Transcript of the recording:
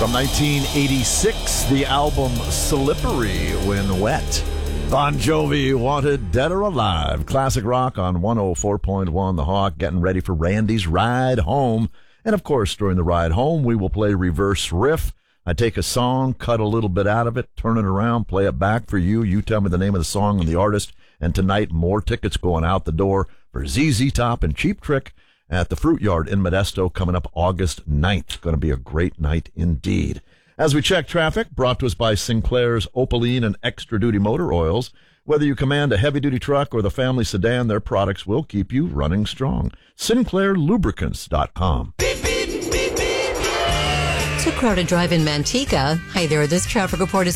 From 1986, the album Slippery When Wet. Bon Jovi, Wanted, Dead or Alive. Classic rock on 104.1 The Hawk, getting ready for Randy's ride home. And of course, during the ride home, we will play reverse riff. I take a song, cut a little bit out of it, turn it around, play it back for you. You tell me the name of the song and the artist. And tonight, more tickets going out the door for ZZ Top and Cheap Trick at the Fruit Yard in Modesto coming up August 9th. Going to be a great night indeed. As we check traffic, brought to us by Sinclair's Opaline and Extra Duty Motor Oils. Whether you command a heavy-duty truck or the family sedan, their products will keep you running strong. SinclairLubricants.com. To Crowded Drive in Manteca. Hi there, this traffic report is